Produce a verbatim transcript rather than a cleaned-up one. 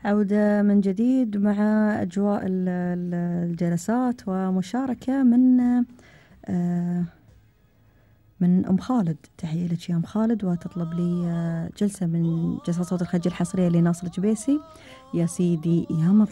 عودة من جديد مع أجواء ال- ال- الجلسات ومشاركة من آه، من أم خالد. تحية لك يا أم خالد، وتطلب لي آه، جلسة من جلسات صوت الخليج الحصرية لناصر جبيسي. يا سيدي يا مظلوم.